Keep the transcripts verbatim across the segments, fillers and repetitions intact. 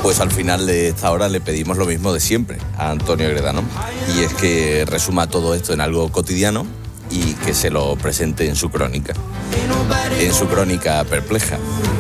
Pues al final de esta hora le pedimos lo mismo de siempre a Antonio Gredano, y es que resuma todo esto en algo cotidiano y que se lo presente en su crónica, en su crónica perpleja.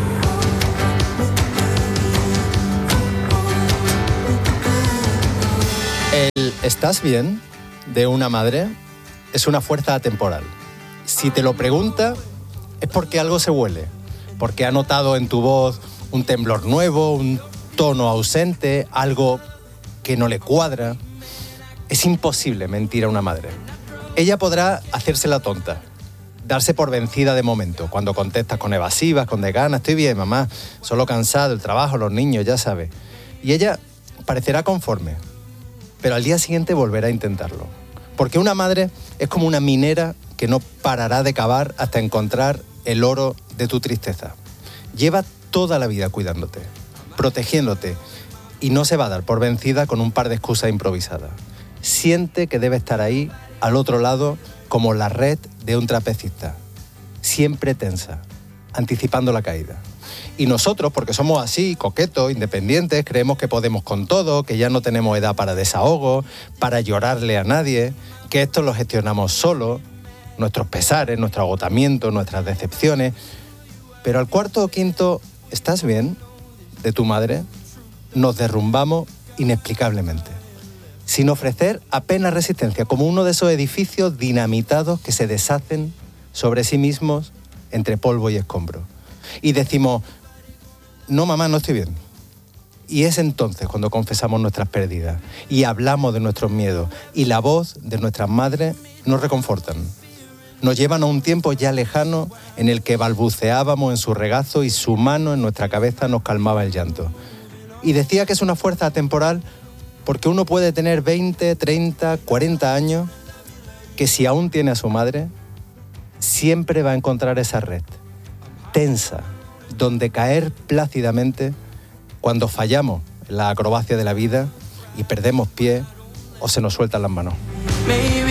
El ¿estás bien? De una madre es una fuerza atemporal. Si te lo pregunta, es porque algo se huele, porque ha notado en tu voz un temblor nuevo, un tono ausente, algo que no le cuadra. Es imposible mentir a una madre. Ella podrá hacerse la tonta, darse por vencida de momento, cuando contestas con evasivas, con desgana, estoy bien, mamá, solo cansado, el trabajo, los niños, ya sabes. Y ella parecerá conforme, pero al día siguiente volverá a intentarlo. Porque una madre es como una minera que no parará de cavar hasta encontrar el oro de tu tristeza. Lleva toda la vida cuidándote, protegiéndote, y no se va a dar por vencida con un par de excusas improvisadas. Siente que debe estar ahí, al otro lado, como la red de un trapecista, siempre tensa, anticipando la caída. Y nosotros, porque somos así, coquetos, independientes, creemos que podemos con todo, que ya no tenemos edad para desahogo, para llorarle a nadie, que esto lo gestionamos solo, nuestros pesares, nuestro agotamiento, nuestras decepciones. Pero al cuarto o quinto, ¿estás bien?, de tu madre, nos derrumbamos inexplicablemente, sin ofrecer apenas resistencia, como uno de esos edificios dinamitados que se deshacen sobre sí mismos entre polvo y escombro. Y decimos, no, mamá, no estoy bien. Y es entonces cuando confesamos nuestras pérdidas y hablamos de nuestros miedos, y la voz de nuestras madres nos reconfortan. Nos llevan a un tiempo ya lejano en el que balbuceábamos en su regazo y su mano en nuestra cabeza nos calmaba el llanto. Y decía que es una fuerza atemporal porque uno puede tener veinte, treinta, cuarenta años, que si aún tiene a su madre, siempre va a encontrar esa red tensa, donde caer plácidamente cuando fallamos en la acrobacia de la vida y perdemos pie o se nos sueltan las manos. Maybe